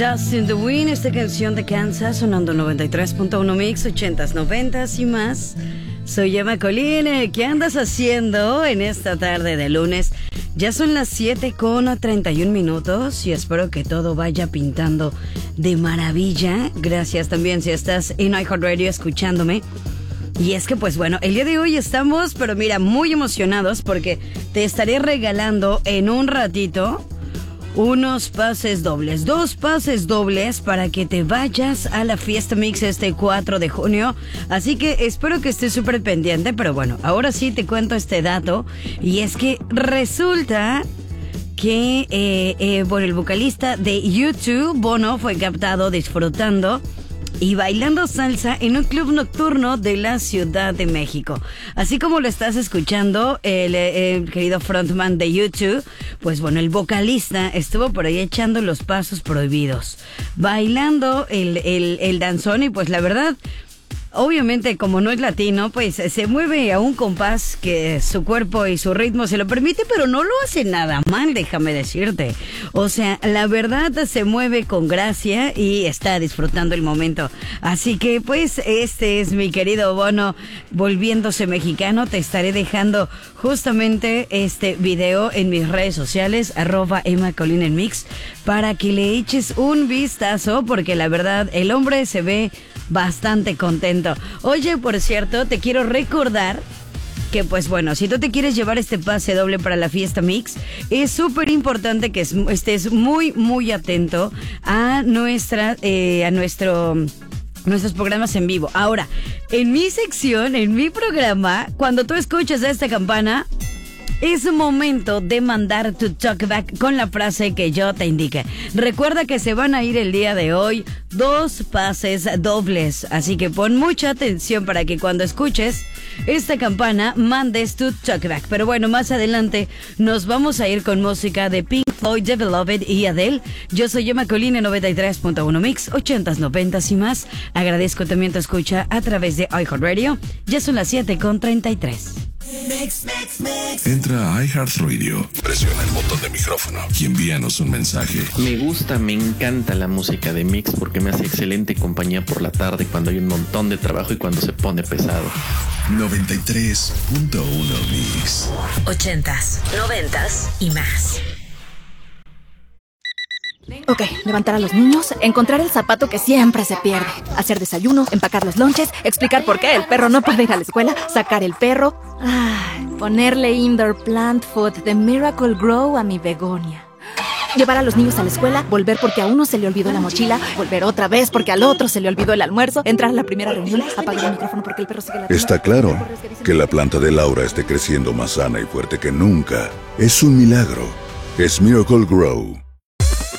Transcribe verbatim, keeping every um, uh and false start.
Dust in the Wind, esta canción de Kansas, sonando noventa y tres punto uno Mix, ochentas, noventas y más. Soy Emma Colín. ¿Qué andas haciendo en esta tarde de lunes? Ya son las siete con treinta y un minutos y espero que todo vaya pintando de maravilla. Gracias también si estás en iHeartRadio escuchándome. Y es que pues bueno, el día de hoy estamos, pero mira, muy emocionados porque te estaré regalando en un ratito unos pases dobles, dos pases dobles para que te vayas a la Fiesta Mix este cuatro de junio. Así que espero que estés súper pendiente, pero bueno, ahora sí te cuento este dato. Y es que resulta que, eh, eh, bueno, el vocalista de U dos, Bono, fue captado disfrutando y bailando salsa en un club nocturno de la Ciudad de México. Así como lo estás escuchando, el, el querido frontman de U dos, pues bueno, el vocalista estuvo por ahí echando los pasos prohibidos, bailando el, el, el danzón y pues la verdad, obviamente como no es latino, pues se mueve a un compás que su cuerpo y su ritmo se lo permite, pero no lo hace nada mal, déjame decirte. O sea, la verdad se mueve con gracia y está disfrutando el momento. Así que pues este es mi querido Bono volviéndose mexicano. Te estaré dejando justamente este video en mis redes sociales, arroba Emma Colín en Mix, para que le eches un vistazo, porque la verdad el hombre se ve bastante contento. Oye, por cierto, te quiero recordar que pues bueno, si tú te quieres llevar este pase doble para la Fiesta Mix, es súper importante que estés muy muy atento a nuestra eh, a nuestro nuestros programas en vivo. Ahora, en mi sección, en mi programa, cuando tú escuchas esta campana, es momento de mandar tu talkback con la frase que yo te indique. Recuerda que se van a ir el día de hoy dos pases dobles, así que pon mucha atención para que cuando escuches esta campana mandes tu talkback. Pero bueno, más adelante nos vamos a ir con música de Pink Floyd, The Beloved y Adele. Yo soy Emma Colín en noventa y tres punto uno Mix, ochentas, noventas y más. Agradezco también tu escucha a través de iHeartRadio. Ya son las siete con treinta y tres. Mix, mix, mix. Entra a iHeartRadio, presiona el botón de micrófono y envíanos un mensaje. Me gusta, me encanta la música de Mix porque me hace excelente compañía por la tarde cuando hay un montón de trabajo y cuando se pone pesado. noventa y tres punto uno Mix. Ochentas, noventas y más. Ok, levantar a los niños, encontrar el zapato que siempre se pierde, hacer desayuno, empacar los lonches, explicar por qué el perro no puede ir a la escuela, sacar el perro, ay, ponerle indoor plant food de Miracle Grow a mi begonia. Llevar a los niños a la escuela, volver porque a uno se le olvidó la mochila, volver otra vez porque al otro se le olvidó el almuerzo, entrar a la primera reunión, apagar el micrófono porque el perro sigue la... Está claro que la planta de Laura esté creciendo más sana y fuerte que nunca. Es un milagro. Es Miracle Grow.